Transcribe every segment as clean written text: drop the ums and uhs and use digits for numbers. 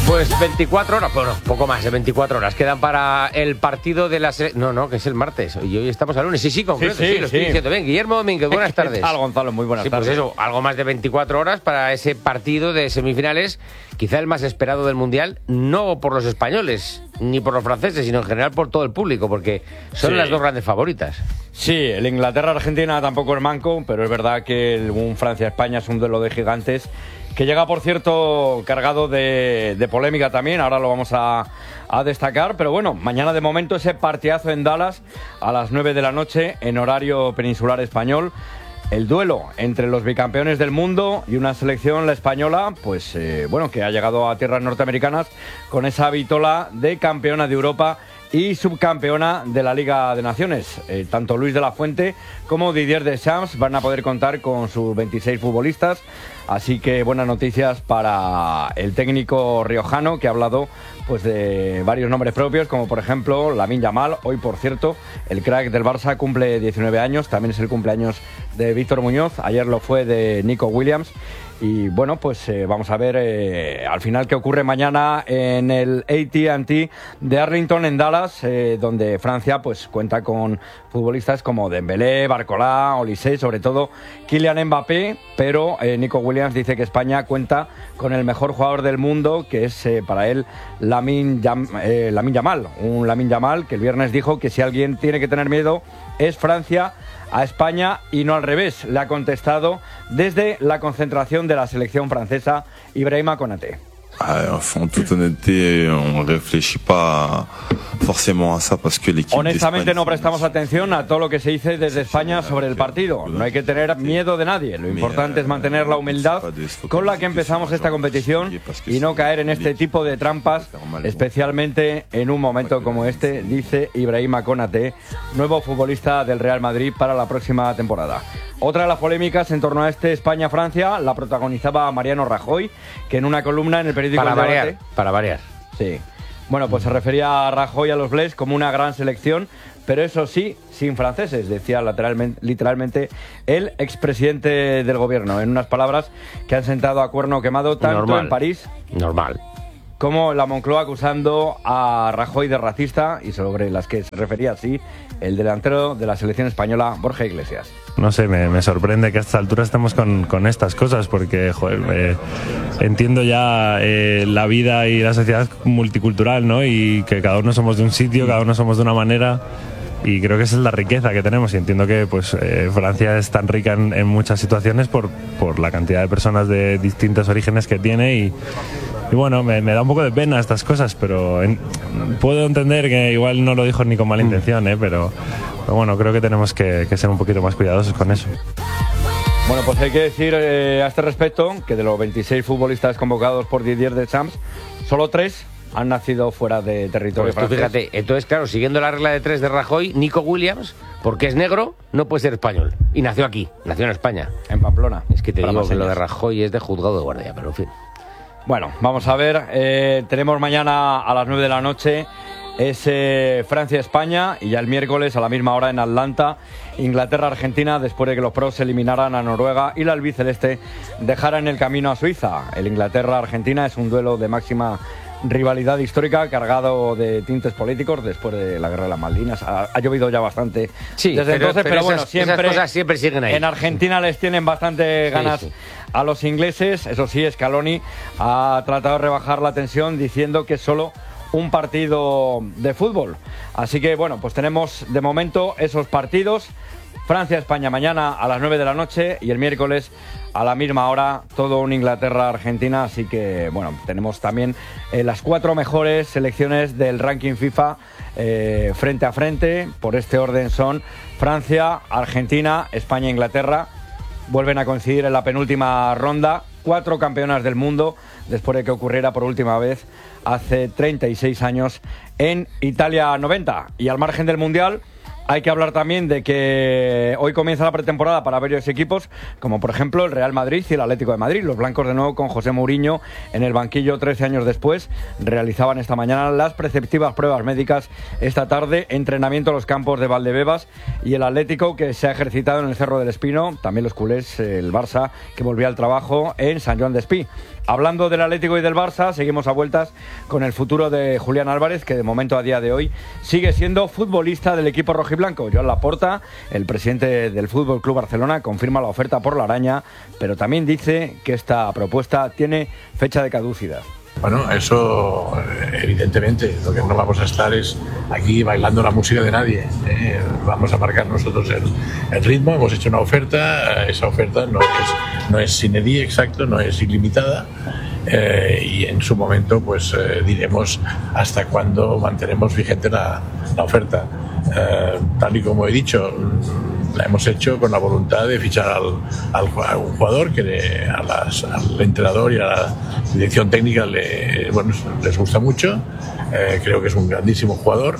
Pues 24 horas, bueno, poco más de 24 horas quedan para el partido de la selección. No, que es el martes y hoy estamos al lunes. Sí, concreto, sí, lo estoy diciendo. Bien, Guillermo Domínguez, buenas tardes. ¿Qué tal, Gonzalo? Muy buenas tardes. Pues eso, algo más de 24 horas para ese partido de semifinales, quizá el más esperado del Mundial, no por los españoles ni por los franceses, sino en general por todo el público, porque son las dos grandes favoritas. Sí, el Inglaterra-Argentina tampoco es manco, pero es verdad que un Francia-España es un duelo de gigantes que llega, por cierto, cargado de polémica también. Ahora lo vamos a destacar, pero bueno, mañana de momento ese partidazo en Dallas a las 9 de la noche en horario peninsular español. El duelo entre los bicampeones del mundo y una selección, la española, pues bueno, que ha llegado a tierras norteamericanas con esa vitola de campeona de Europa y subcampeona de la Liga de Naciones. Tanto Luis de la Fuente como Didier Deschamps van a poder contar con sus 26 futbolistas. Así que buenas noticias para el técnico riojano, que ha hablado pues de varios nombres propios, como por ejemplo Lamine Yamal. Hoy, por cierto, el crack del Barça cumple 19 años. También es el cumpleaños de Víctor Muñoz. Ayer lo fue de Nico Williams. Y bueno, pues vamos a ver al final qué ocurre mañana en el AT&T de Arlington en Dallas, donde Francia pues cuenta con futbolistas como Dembélé, Barcola, Olise, sobre todo Kylian Mbappé, pero Nico Williams dice que España cuenta con el mejor jugador del mundo, que es para él Lamine Yamal, un Lamine Yamal que el viernes dijo que si alguien tiene que tener miedo es Francia a España y no al revés. Le ha contestado desde la concentración de la selección francesa Ibrahima Konaté. En toute honnêteté, on réfléchit pas forcément a ça parce que l'équipe. Honestamente no prestamos atención a todo lo que se dice desde España sobre el partido. No hay que tener miedo de nadie. Lo importante es mantener la humildad con la que empezamos esta competición y no caer en este tipo de trampas, especialmente en un momento como este, dice Ibrahima Konaté, nuevo futbolista del Real Madrid para la próxima temporada. Otra de las polémicas en torno a este España-Francia la protagonizaba Mariano Rajoy, que en una columna en el periódico Para variar. Sí. Bueno, pues se refería a Rajoy a los Bleus como una gran selección, pero eso sí, sin franceses, decía literalmente el expresidente del gobierno, en unas palabras que han sentado a cuerno quemado tanto en París como en la Moncloa, acusando a Rajoy de racista, y sobre las que se refería así el delantero de la selección española, Borja Iglesias. No sé, me sorprende que a esta altura estemos con estas cosas, porque joder, entiendo ya la vida y la sociedad multicultural, ¿no? Y que cada uno somos de un sitio, cada uno somos de una manera, y creo que esa es la riqueza que tenemos. Y entiendo que pues Francia es tan rica en muchas situaciones por la cantidad de personas de distintos orígenes que tiene, y bueno, me da un poco de pena estas cosas, pero puedo entender que igual no lo dijo ni con mala intención, pero bueno, creo que tenemos que ser un poquito más cuidadosos con eso. Bueno, pues hay que decir a este respecto que de los 26 futbolistas convocados por Didier Deschamps, solo 3 han nacido fuera de territorio francés. Fíjate, entonces claro, siguiendo la regla de 3 de Rajoy, Nico Williams, porque es negro, no puede ser español. Y nació aquí, nació en España. En Pamplona. Es que te digo que lo de Rajoy es de juzgado de guardia, pero en fin. Bueno, vamos a ver, tenemos mañana a las 9 de la noche Francia-España, y ya el miércoles a la misma hora en Atlanta, Inglaterra-Argentina, después de que los pros eliminaran a Noruega y la albiceleste dejara en el camino a Suiza. El Inglaterra-Argentina es un duelo de máxima rivalidad histórica, cargado de tintes políticos después de la guerra de las Malvinas. Ha llovido ya bastante desde entonces, pero bueno, esas cosas siempre siguen ahí. En Argentina les tienen bastante ganas a los ingleses. Eso sí, Scaloni ha tratado de rebajar la tensión diciendo que es solo un partido de fútbol. Así que bueno, pues tenemos de momento esos partidos. Francia-España mañana a las 9 de la noche y el miércoles a la misma hora todo un Inglaterra-Argentina. Así que bueno, tenemos también las 4 mejores selecciones del ranking FIFA frente a frente. Por este orden son Francia, Argentina, España e Inglaterra. Vuelven a coincidir en la penúltima ronda. 4 campeonas del mundo después de que ocurriera por última vez hace 36 años en Italia 90. Y al margen del Mundial, Hay que hablar también de que hoy comienza la pretemporada para varios equipos, como por ejemplo el Real Madrid y el Atlético de Madrid. Los blancos, de nuevo con José Mourinho en el banquillo 13 años después, realizaban esta mañana las preceptivas pruebas médicas. Esta tarde, entrenamiento en los campos de Valdebebas, y el Atlético, que se ha ejercitado en el Cerro del Espino. También los culés, el Barça, que volvía al trabajo en Sant Joan d'Espí. Hablando del Atlético y del Barça, seguimos a vueltas con el futuro de Julián Álvarez, que de momento, a día de hoy, sigue siendo futbolista del equipo rojiblanco. Joan Laporta, el presidente del Fútbol Club Barcelona, confirma la oferta por la araña, pero también dice que esta propuesta tiene fecha de caducidad. Bueno, eso evidentemente, lo que no vamos a estar es aquí bailando la música de nadie. Vamos a marcar nosotros el ritmo, hemos hecho una oferta, esa oferta no es sine die, exacto, no es ilimitada, y en su momento pues diremos hasta cuándo mantenemos vigente la oferta. Tal y como he dicho, la hemos hecho con la voluntad de fichar a un jugador que al entrenador y a la dirección técnica les gusta mucho. Creo que es un grandísimo jugador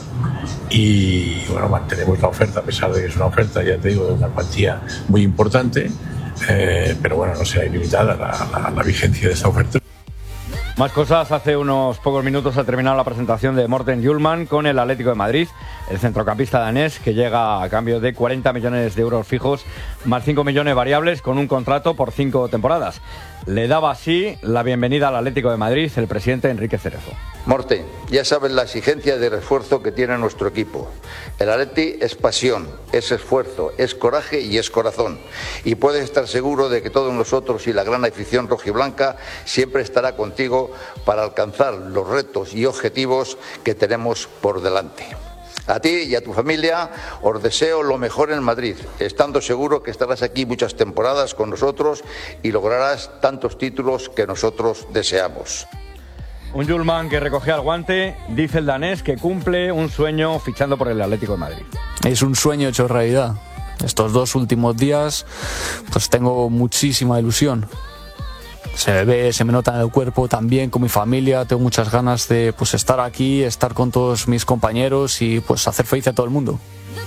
y bueno, mantenemos la oferta, a pesar de que es una oferta, ya te digo, de una cuantía muy importante, pero bueno, no sea ilimitada la vigencia de esta oferta. Más cosas. Hace unos pocos minutos ha terminado la presentación de Morten Hjulmand con el Atlético de Madrid, el centrocampista danés, que llega a cambio de 40 millones de euros fijos más 5 millones variables, con un contrato por 5 temporadas. Le daba así la bienvenida al Atlético de Madrid el presidente Enrique Cerezo. Morten, ya sabes la exigencia de refuerzo que tiene nuestro equipo. El Atleti es pasión, es esfuerzo, es coraje y es corazón. Y puedes estar seguro de que todos nosotros y la gran afición rojiblanca siempre estará contigo para alcanzar los retos y objetivos que tenemos por delante. A ti y a tu familia os deseo lo mejor en Madrid, estando seguro que estarás aquí muchas temporadas con nosotros y lograrás tantos títulos que nosotros deseamos. Un Hjulmand que recogía el guante, dice el danés que cumple un sueño fichando por el Atlético de Madrid. Es un sueño hecho realidad. Estos 2 últimos días pues tengo muchísima ilusión. Se me ve, se me nota en el cuerpo también, con mi familia. Tengo muchas ganas de pues estar aquí, estar con todos mis compañeros y pues hacer feliz a todo el mundo.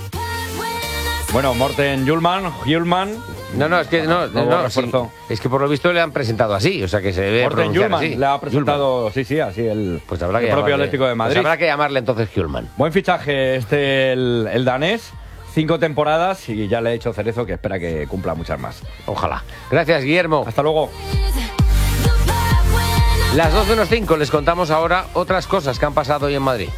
Bueno, Morten Hjulmand. No, es que es que por lo visto le han presentado así, o sea que se debe Morten pronunciar Hjulmand así. le ha presentado, sí, así el propio Atlético de Madrid. Pues habrá que llamarle entonces Hjulmand. Buen fichaje el danés. 5 temporadas y ya le he dicho Cerezo que espera que cumpla muchas más. Ojalá. Gracias, Guillermo. Hasta luego. Las 12:05, les contamos ahora otras cosas que han pasado hoy en Madrid.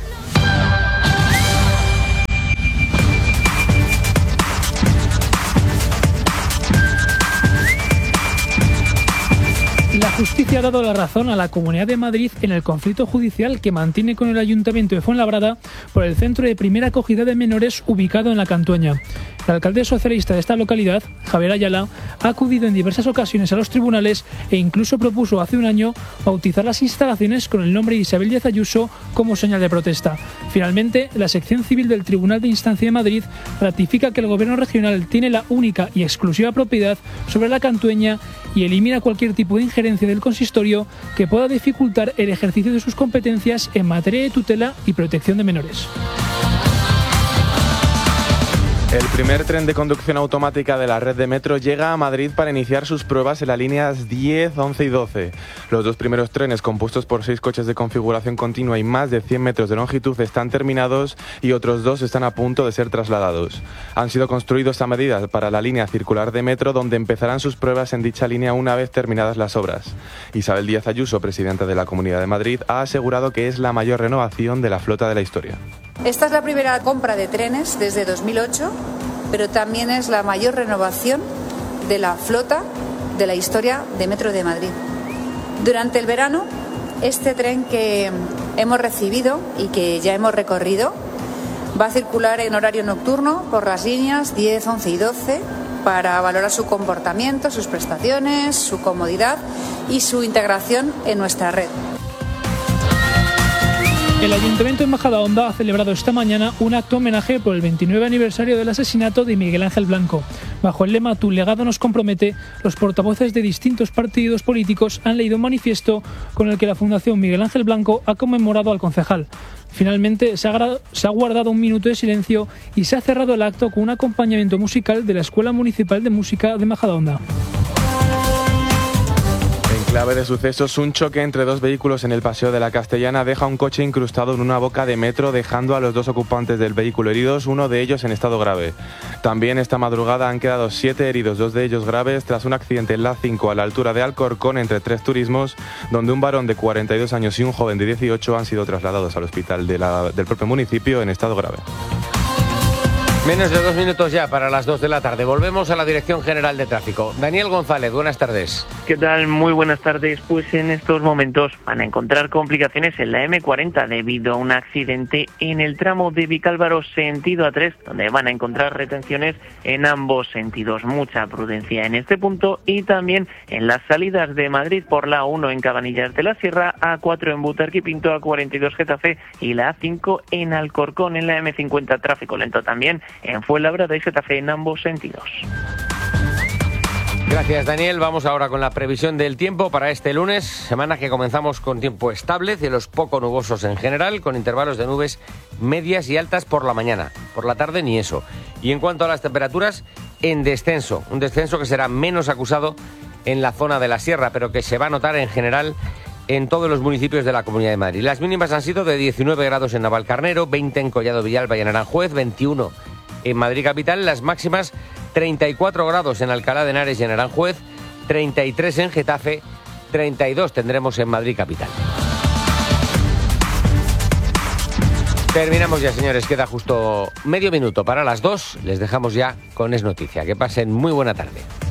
La justicia ha dado la razón a la Comunidad de Madrid en el conflicto judicial que mantiene con el Ayuntamiento de Fuenlabrada por el centro de primera acogida de menores ubicado en La Cantueña. El alcalde socialista de esta localidad, Javier Ayala, ha acudido en diversas ocasiones a los tribunales e incluso propuso hace un año bautizar las instalaciones con el nombre de Isabel Díaz Ayuso como señal de protesta. Finalmente, la sección civil del Tribunal de Instancia de Madrid ratifica que el gobierno regional tiene la única y exclusiva propiedad sobre La Cantueña y elimina cualquier tipo de injerencia del consistorio que pueda dificultar el ejercicio de sus competencias en materia de tutela y protección de menores. El primer tren de conducción automática de la red de metro llega a Madrid para iniciar sus pruebas en las líneas 10, 11 y 12. Los 2 primeros trenes, compuestos por 6 coches de configuración continua y más de 100 metros de longitud, están terminados y otros 2 están a punto de ser trasladados. Han sido construidos a medida para la línea circular de metro, donde empezarán sus pruebas en dicha línea una vez terminadas las obras. Isabel Díaz Ayuso, presidenta de la Comunidad de Madrid, ha asegurado que es la mayor renovación de la flota de la historia. Esta es la primera compra de trenes desde 2008, pero también es la mayor renovación de la flota de la historia de Metro de Madrid. Durante el verano, este tren que hemos recibido y que ya hemos recorrido va a circular en horario nocturno por las líneas 10, 11 y 12 para valorar su comportamiento, sus prestaciones, su comodidad y su integración en nuestra red. El Ayuntamiento de Majadahonda ha celebrado esta mañana un acto homenaje por el 29 aniversario del asesinato de Miguel Ángel Blanco. Bajo el lema "Tu legado nos compromete", los portavoces de distintos partidos políticos han leído un manifiesto con el que la Fundación Miguel Ángel Blanco ha conmemorado al concejal. Finalmente se ha guardado un minuto de silencio y se ha cerrado el acto con un acompañamiento musical de la Escuela Municipal de Música de Majadahonda. En clave de sucesos, un choque entre dos vehículos en el Paseo de la Castellana deja un coche incrustado en una boca de metro, dejando a los dos ocupantes del vehículo heridos, uno de ellos en estado grave. También esta madrugada han quedado 7 heridos, 2 de ellos graves, tras un accidente en la A5 a la altura de Alcorcón entre 3 turismos, donde un varón de 42 años y un joven de 18 han sido trasladados al hospital del propio municipio en estado grave. Menos de 2 minutos ya para las 2 de la tarde. Volvemos a la Dirección General de Tráfico. Daniel González, buenas tardes. ¿Qué tal? Muy buenas tardes. Pues en estos momentos van a encontrar complicaciones en la M40 debido a un accidente en el tramo de Vicálvaro sentido A3, donde van a encontrar retenciones en ambos sentidos. Mucha prudencia en este punto y también en las salidas de Madrid por la A1 en Cabanillas de la Sierra, A4 en Butarque y Pinto, A42 Getafe y la A5 en Alcorcón. En la M50 tráfico lento también en Fuenlabrada y Getafe en ambos sentidos. Gracias, Daniel. Vamos ahora con la previsión del tiempo para este lunes, semana que comenzamos con tiempo estable, cielos poco nubosos en general, con intervalos de nubes medias y altas por la mañana. Por la tarde ni eso. Y en cuanto a las temperaturas, en descenso. Un descenso que será menos acusado en la zona de la sierra, pero que se va a notar en general en todos los municipios de la Comunidad de Madrid. Las mínimas han sido de 19 grados en Navalcarnero, 20 en Collado Villalba y en Aranjuez, 21 en Madrid capital, las máximas 34 grados en Alcalá de Henares y en Aranjuez, 33 en Getafe, 32 tendremos en Madrid capital. Terminamos ya, señores, queda justo medio minuto para las 2, les dejamos ya con Es Noticia. Que pasen muy buena tarde.